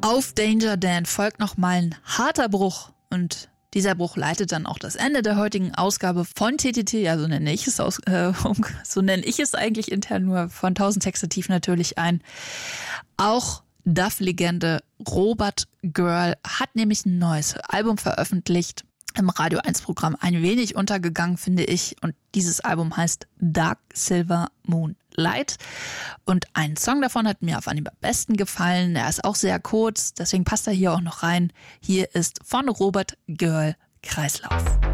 Auf Danger Dan folgt nochmal ein harter Bruch und dieser Bruch leitet dann auch das Ende der heutigen Ausgabe von TTT, ja, so nenne ich es eigentlich intern nur von 1000 Texte tief natürlich ein. Auch Duff-Legende Robert Girl hat nämlich ein neues Album veröffentlicht. Im Radio 1 Programm ein wenig untergegangen, finde ich. Und dieses Album heißt Dark Silver Moonlight. Und ein Song davon hat mir auf Anhieb am besten gefallen. Er ist auch sehr kurz, deswegen passt er hier auch noch rein. Hier ist von Robert Girl Kreislauf.